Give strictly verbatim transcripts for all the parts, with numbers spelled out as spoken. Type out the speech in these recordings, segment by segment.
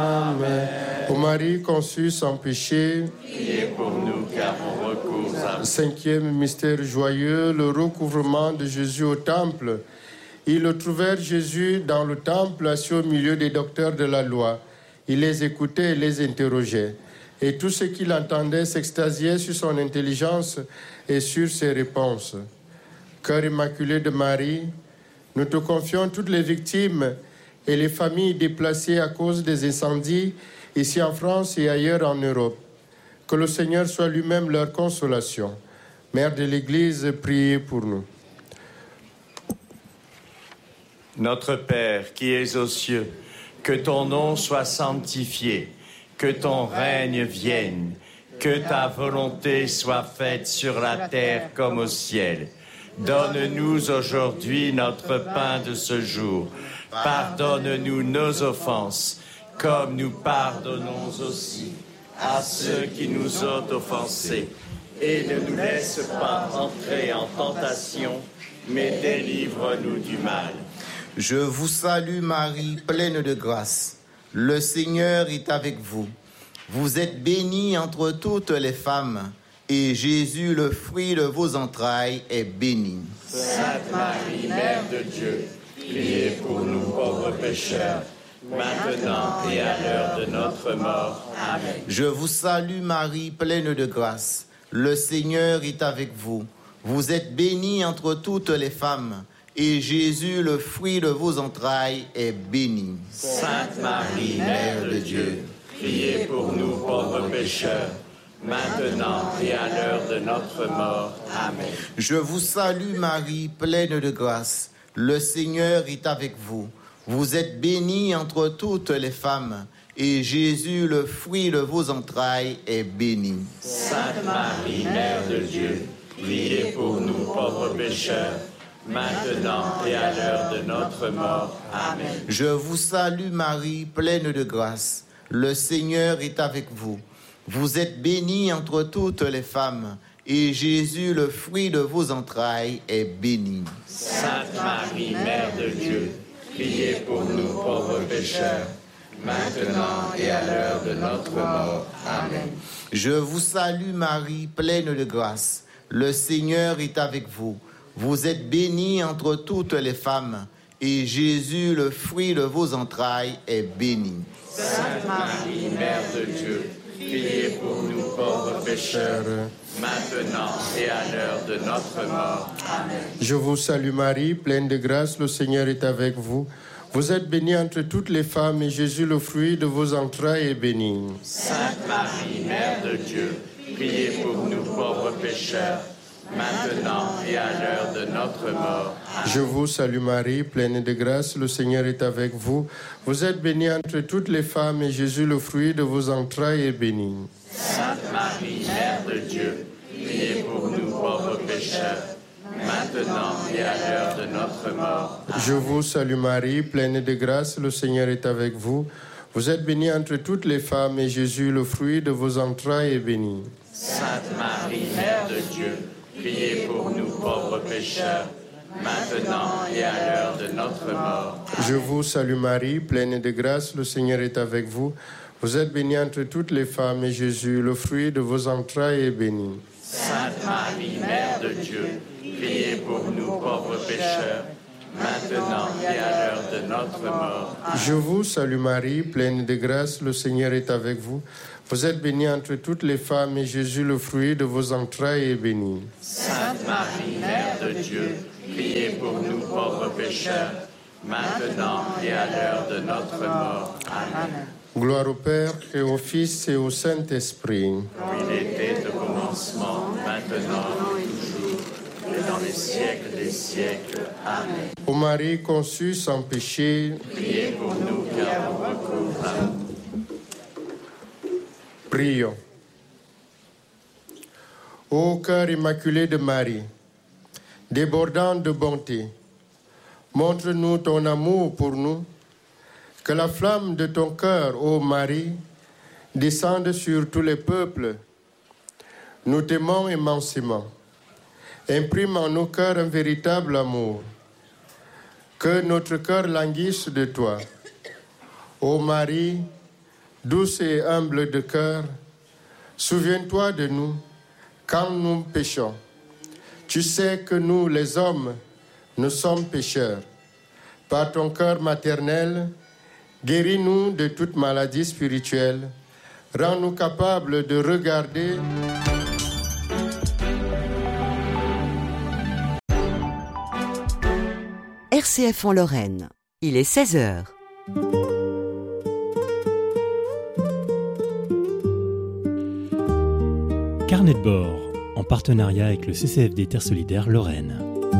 Amen. Ô Marie conçue sans péché, priez pour nous qui avons recours à vous. Cinquième mystère joyeux, le recouvrement de Jésus au temple. Ils trouvèrent Jésus dans le temple, assis au milieu des docteurs de la loi. Il les écoutait et les interrogeait. Et tous ceux qui l'entendaient s'extasiaient sur son intelligence et sur ses réponses. Cœur immaculé de Marie, nous te confions toutes les victimes et les familles déplacées à cause des incendies ici en France et ailleurs en Europe. Que le Seigneur soit lui-même leur consolation. Mère de l'Église, priez pour nous. Notre Père qui es aux cieux, que ton nom soit sanctifié, que ton règne vienne, que ta volonté soit faite sur la terre comme au ciel. Donne-nous aujourd'hui notre pain de ce jour. Pardonne-nous nos offenses, comme nous pardonnons aussi à ceux qui nous ont offensés. Et ne nous laisse pas entrer en tentation, mais délivre-nous du mal. Je vous salue Marie, pleine de grâce. Le Seigneur est avec vous. Vous êtes bénie entre toutes les femmes, et Jésus, le fruit de vos entrailles, est béni. Sainte Marie, Mère de Dieu, priez pour nous pauvres pécheurs, maintenant et à l'heure de notre mort. Amen. Je vous salue Marie, pleine de grâce. Le Seigneur est avec vous. Vous êtes bénie entre toutes les femmes, et Jésus, le fruit de vos entrailles, est béni. Sainte Marie, Mère de Dieu, priez pour nous pauvres pécheurs, maintenant et à l'heure de notre mort. Amen. Je vous salue Marie, pleine de grâce. Le Seigneur est avec vous. Vous êtes bénie entre toutes les femmes, et Jésus, le fruit de vos entrailles, est béni. Sainte Marie, Mère de Dieu, priez pour nous pauvres pécheurs, maintenant et à l'heure de notre mort. Amen. Je vous salue Marie, pleine de grâce. Le Seigneur est avec vous. Vous êtes bénie entre toutes les femmes, et Jésus, le fruit de vos entrailles, est béni. Sainte Marie, Mère de Dieu, priez pour nous pauvres pécheurs, maintenant et à l'heure de notre mort. Amen. Je vous salue Marie, pleine de grâce. Le Seigneur est avec vous. Vous êtes bénie entre toutes les femmes, et Jésus, le fruit de vos entrailles, est béni. Sainte Marie, Mère de Dieu, priez pour nous pauvres pécheurs, maintenant et à l'heure de notre mort. Amen. Je vous salue Marie, pleine de grâce, le Seigneur est avec vous. Vous êtes bénie entre toutes les femmes, et Jésus, le fruit de vos entrailles, est béni. Sainte Marie, Mère de Dieu, priez pour nous pauvres pécheurs, maintenant et à l'heure de notre mort. Amen. Je vous salue Marie, pleine de grâce, le Seigneur est avec vous. Vous êtes bénie entre toutes les femmes, et Jésus, le fruit de vos entrailles, est béni. Sainte Marie, Mère de Dieu, priez pour nous pauvres pécheurs, maintenant et à l'heure de notre mort. Amen. Je vous salue Marie, pleine de grâce, le Seigneur est avec vous. Vous êtes bénie entre toutes les femmes, et Jésus, le fruit de vos entrailles, est béni. Sainte Marie, Mère de Dieu, priez pour nous pauvres pécheurs, maintenant et à l'heure de notre mort. Amen. Je vous salue Marie, pleine de grâce, le Seigneur est avec vous. Vous êtes bénie entre toutes les femmes, et Jésus, le fruit de vos entrailles, est béni. Sainte Marie, Mère de Dieu, priez pour nous pauvres pécheurs, maintenant et à l'heure de notre mort. Amen. Je vous salue Marie, pleine de grâce, le Seigneur est avec vous. Vous êtes bénie entre toutes les femmes, et Jésus, le fruit de vos entrailles, est béni. Sainte Marie, Mère de Dieu, priez pour nous pauvres pécheurs, maintenant et à l'heure de notre mort. Amen. Gloire au Père, et au Fils, et au Saint-Esprit. Comme il était au commencement, maintenant et toujours, et dans les siècles des siècles. Amen. Ô Marie conçue sans péché, priez pour nous qui avons recours à vous. Prions. Ô cœur immaculé de Marie, débordant de bonté, montre-nous ton amour pour nous, que la flamme de ton cœur, ô Marie, descende sur tous les peuples. Nous t'aimons immensément. Imprime en nos cœurs un véritable amour. Que notre cœur languisse de toi. Ô Marie, douce et humble de cœur, souviens-toi de nous quand nous péchons. Tu sais que nous, les hommes, nous sommes pécheurs. Par ton cœur maternel, guéris-nous de toute maladie spirituelle. Rends-nous capables de regarder... R C F en Lorraine, il est seize heures. Carnet de bord, en partenariat avec le C C F D Terre Solidaire Lorraine.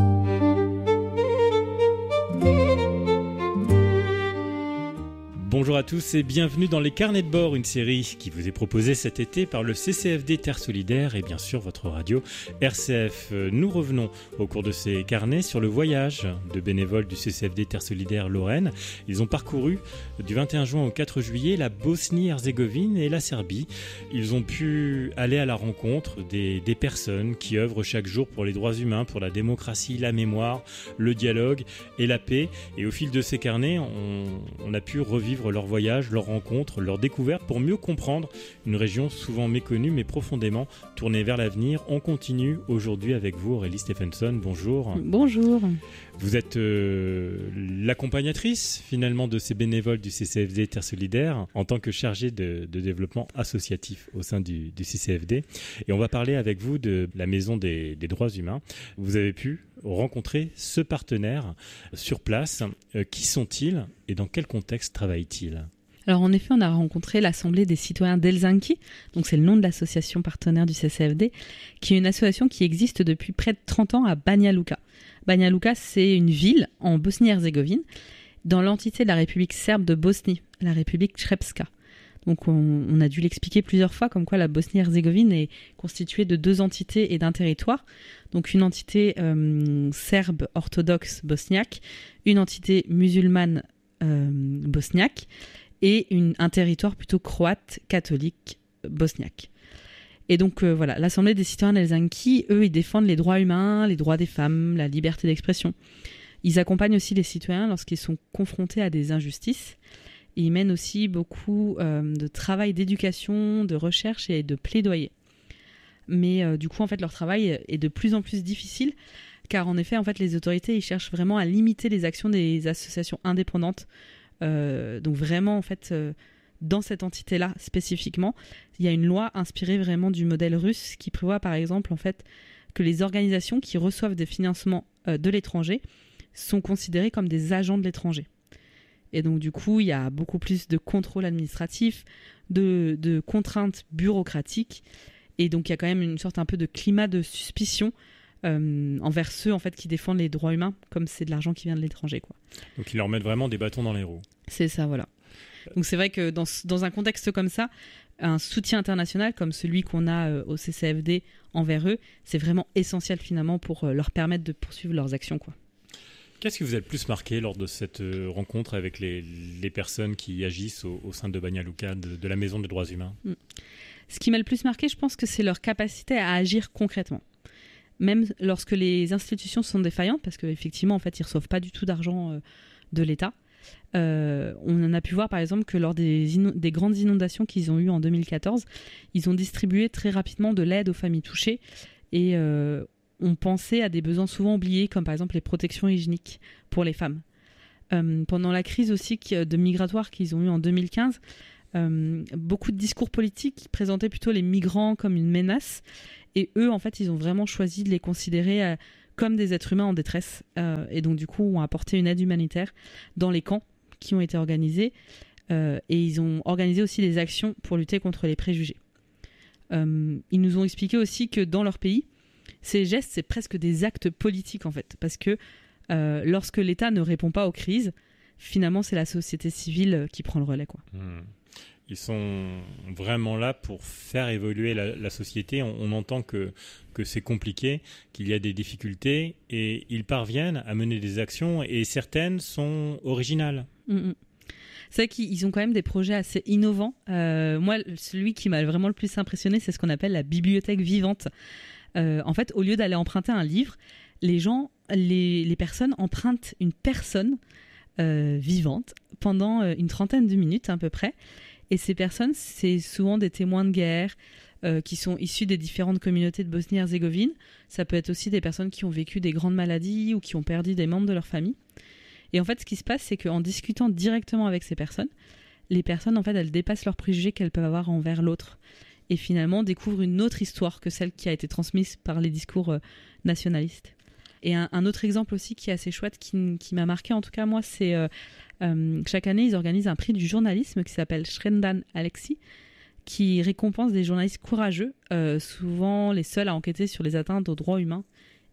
Bonjour à tous et bienvenue dans les Carnets de bord, une série qui vous est proposée cet été par le C C F D Terre Solidaire et bien sûr votre radio R C F. Nous revenons au cours de ces carnets sur le voyage de bénévoles du C C F D Terre Solidaire Lorraine. Ils ont parcouru du vingt et un juin au quatre juillet la Bosnie-Herzégovine et la Serbie. Ils ont pu aller à la rencontre des, des personnes qui œuvrent chaque jour pour les droits humains, pour la démocratie, la mémoire, le dialogue et la paix. Et au fil de ces carnets, on, on a pu revivre leur voyage, leur rencontre, leur découverte pour mieux comprendre une région souvent méconnue mais profondément tournée vers l'avenir. On continue aujourd'hui avec vous, Aurélie Stephenson. Bonjour. Bonjour. Vous êtes euh, l'accompagnatrice finalement de ces bénévoles du C C F D Terre Solidaire en tant que chargée de, de développement associatif au sein du, du C C F D. Et on va parler avec vous de la Maison des, des droits humains. Vous avez pu rencontrer ce partenaire sur place. Euh, qui sont-ils et dans quel contexte travaillent-ils ? Alors en effet, on a rencontré l'Assemblée des citoyens d'Helsinki, donc c'est le nom de l'association partenaire du C C F D, qui est une association qui existe depuis près de trente ans à Banja Luka. Banja Luka, c'est une ville en Bosnie-Herzégovine, dans l'entité de la République serbe de Bosnie, la République Srpska. Donc on, on a dû l'expliquer plusieurs fois, comme quoi la Bosnie-Herzégovine est constituée de deux entités et d'un territoire. Donc une entité euh, serbe orthodoxe bosniaque, une entité musulmane euh, bosniaque et une, un territoire plutôt croate catholique bosniaque. Et donc euh, voilà, l'Assemblée des citoyens d'Helsinki, eux, ils défendent les droits humains, les droits des femmes, la liberté d'expression. Ils accompagnent aussi les citoyens lorsqu'ils sont confrontés à des injustices. Et ils mènent aussi beaucoup euh, de travail d'éducation, de recherche et de plaidoyer. Mais euh, du coup, en fait, leur travail est de plus en plus difficile, car en effet, en fait, les autorités ils cherchent vraiment à limiter les actions des associations indépendantes. Euh, donc vraiment, en fait, euh, dans cette entité-là spécifiquement, il y a une loi inspirée vraiment du modèle russe qui prévoit, par exemple, en fait, que les organisations qui reçoivent des financements euh, de l'étranger sont considérées comme des agents de l'étranger. Et donc, du coup, il y a beaucoup plus de contrôle administratif, de, de contraintes bureaucratiques. Et donc, il y a quand même une sorte un peu de climat de suspicion euh, envers ceux en fait, qui défendent les droits humains, comme c'est de l'argent qui vient de l'étranger, quoi. Donc, ils leur mettent vraiment des bâtons dans les roues. C'est ça, voilà. Donc, c'est vrai que dans, dans un contexte comme ça, un soutien international comme celui qu'on a euh, au C C F D envers eux, c'est vraiment essentiel finalement pour euh, leur permettre de poursuivre leurs actions, quoi. Qu'est-ce qui vous a le plus marqué lors de cette rencontre avec les, les personnes qui agissent au, au sein de Banja Luka, de, de la Maison des droits humains ? Ce qui m'a le plus marqué, je pense que c'est leur capacité à agir concrètement. Même lorsque les institutions sont défaillantes, parce qu'effectivement, en fait, ils ne reçoivent pas du tout d'argent euh, de l'État. Euh, on en a pu voir, par exemple, que lors des, ino- des grandes inondations qu'ils ont eues en deux mille quatorze, ils ont distribué très rapidement de l'aide aux familles touchées et euh, on pensait à des besoins souvent oubliés, comme par exemple les protections hygiéniques pour les femmes. Euh, pendant la crise aussi de migratoire qu'ils ont eue en deux mille quinze, euh, beaucoup de discours politiques présentaient plutôt les migrants comme une menace. Et eux, en fait, ils ont vraiment choisi de les considérer euh, comme des êtres humains en détresse. Euh, et donc, du coup, ont apporté une aide humanitaire dans les camps qui ont été organisés. Euh, et ils ont organisé aussi des actions pour lutter contre les préjugés. Euh, ils nous ont expliqué aussi que dans leur pays, ces gestes, c'est presque des actes politiques, en fait. Parce que euh, lorsque l'État ne répond pas aux crises, finalement, c'est la société civile qui prend le relais, quoi. Mmh. Ils sont vraiment là pour faire évoluer la, la société. On, on entend que, que c'est compliqué, qu'il y a des difficultés, et ils parviennent à mener des actions, et certaines sont originales. Mmh. C'est vrai qu'ils ont quand même des projets assez innovants. Euh, moi, celui qui m'a vraiment le plus impressionné, c'est ce qu'on appelle la bibliothèque vivante. Euh, en fait, au lieu d'aller emprunter un livre, les gens, les, les personnes empruntent une personne euh, vivante pendant une trentaine de minutes à peu près. Et ces personnes, c'est souvent des témoins de guerre euh, qui sont issus des différentes communautés de Bosnie-Herzégovine. Ça peut être aussi des personnes qui ont vécu des grandes maladies ou qui ont perdu des membres de leur famille. Et en fait, ce qui se passe, c'est qu'en discutant directement avec ces personnes, les personnes, en fait, elles dépassent leurs préjugés qu'elles peuvent avoir envers l'autre. Et finalement, découvrent une autre histoire que celle qui a été transmise par les discours euh, nationalistes. Et un, un autre exemple aussi qui est assez chouette, qui, qui m'a marqué en tout cas moi, c'est euh, euh, chaque année ils organisent un prix du journalisme qui s'appelle Shrendan Alexi, qui récompense des journalistes courageux, euh, souvent les seuls à enquêter sur les atteintes aux droits humains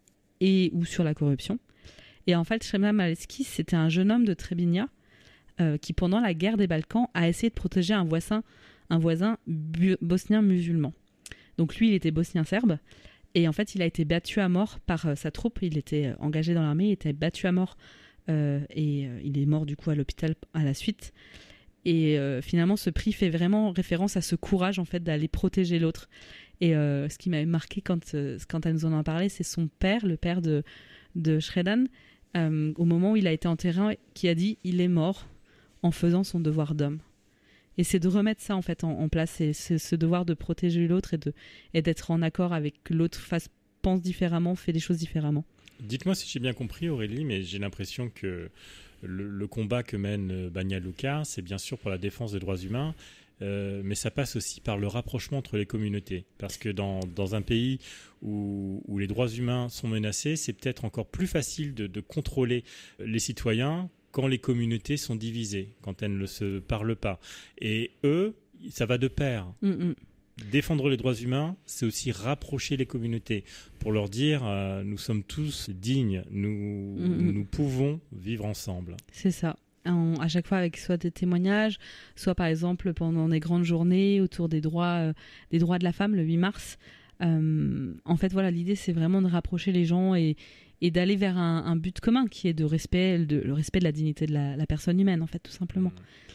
et ou sur la corruption. Et en fait, Shrendan Alexi, c'était un jeune homme de Trebinja euh, qui pendant la guerre des Balkans a essayé de protéger un voisin, un voisin bu- bosnien musulman. Donc lui, il était bosnien serbe. Et en fait, il a été battu à mort par euh, sa troupe. Il était euh, engagé dans l'armée, il était battu à mort euh, et euh, il est mort du coup à l'hôpital à la suite. Et euh, finalement, ce prix fait vraiment référence à ce courage en fait d'aller protéger l'autre. Et euh, ce qui m'avait marqué quand euh, quand elle nous en a parlé, c'est son père, le père de de Shrendan, euh, au moment où il a été enterré, qui a dit il est mort en faisant son devoir d'homme. Et c'est de remettre ça en fait en, en place, et ce, ce devoir de protéger l'autre et, de, et d'être en accord avec que l'autre fasse, pense différemment, fait des choses différemment. Dites-moi si j'ai bien compris Aurélie, mais j'ai l'impression que le, le combat que mène Banja Luka, c'est bien sûr pour la défense des droits humains, euh, mais ça passe aussi par le rapprochement entre les communautés. Parce que dans, dans un pays où, où les droits humains sont menacés, c'est peut-être encore plus facile de, de contrôler les citoyens quand les communautés sont divisées, quand elles ne se parlent pas. Et eux, ça va de pair. Mm-hmm. Défendre les droits humains, c'est aussi rapprocher les communautés pour leur dire euh, nous sommes tous dignes, nous, mm-hmm. nous pouvons vivre ensemble. C'est ça. En, à chaque fois avec soit des témoignages, soit par exemple pendant des grandes journées autour des droits, euh, des droits de la femme le huit mars. Euh, en fait, voilà, l'idée c'est vraiment de rapprocher les gens et et d'aller vers un, un but commun qui est de respect, de, le respect de la dignité de la, la personne humaine, en fait, tout simplement.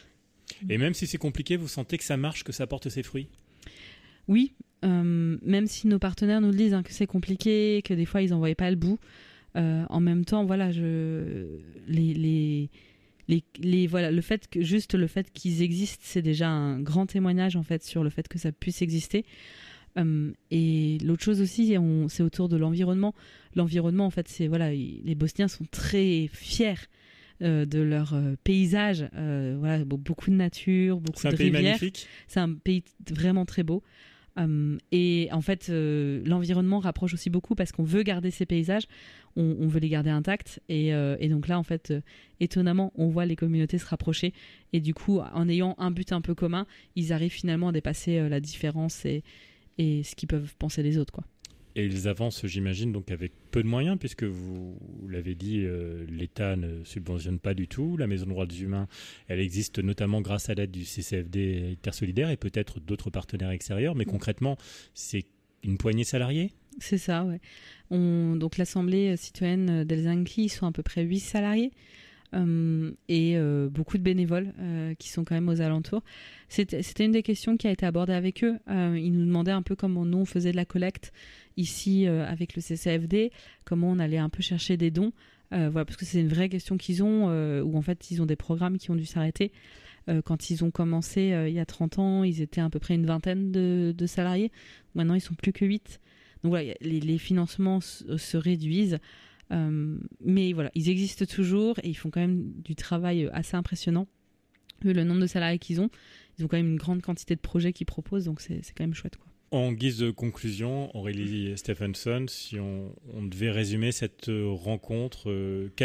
Et même si c'est compliqué, vous sentez que ça marche, que ça porte ses fruits ? Oui, euh, même si nos partenaires nous le disent, hein, que c'est compliqué, que des fois ils n'en voyaient pas le bout. Euh, en même temps, voilà, je, les, les, les, les, voilà, le fait que, juste le fait qu'ils existent, c'est déjà un grand témoignage, en fait, sur le fait que ça puisse exister. Um, et l'autre chose aussi, on, c'est autour de l'environnement. L'environnement, en fait, c'est voilà, les Bosniens sont très fiers euh, de leur euh, paysage. Euh, voilà, beaucoup de nature, beaucoup c'est de rivières. C'est un pays magnifique. C'est un pays vraiment très beau. Um, et en fait, euh, l'environnement rapproche aussi beaucoup parce qu'on veut garder ces paysages, on, on veut les garder intacts. Et, euh, et donc là, en fait, euh, étonnamment, on voit les communautés se rapprocher. Et du coup, en ayant un but un peu commun, ils arrivent finalement à dépasser euh, la différence et et ce qu'ils peuvent penser les autres, quoi. Et ils avancent, j'imagine, donc avec peu de moyens, puisque vous, vous l'avez dit, euh, l'État ne subventionne pas du tout. La Maison des droits humains, elle existe notamment grâce à l'aide du C C F D Intersolidaire et peut-être d'autres partenaires extérieurs. Mais concrètement, c'est une poignée de salariés ? C'est ça, ouais. On, donc l'Assemblée citoyenne d'Helsinki, ils sont à peu près huit salariés. Euh, et euh, beaucoup de bénévoles euh, qui sont quand même aux alentours. C'était, c'était une des questions qui a été abordée avec eux. Euh, ils nous demandaient un peu comment nous on faisait de la collecte ici euh, avec le C C F D, comment on allait un peu chercher des dons. Euh, voilà, parce que c'est une vraie question qu'ils ont, euh, où en fait ils ont des programmes qui ont dû s'arrêter. Euh, quand ils ont commencé euh, il y a trente ans, ils étaient à peu près une vingtaine de, de salariés. Maintenant ils sont plus que huit. Donc voilà, les, les financements s- se réduisent. Euh, mais voilà, ils existent toujours et ils font quand même du travail assez impressionnant. Vu le nombre de salariés qu'ils ont, ils ont quand même une grande quantité de projets qu'ils proposent, donc c'est, c'est quand même chouette, quoi. En guise de conclusion, Aurélie Stephenson, si on, on devait résumer cette rencontre, euh,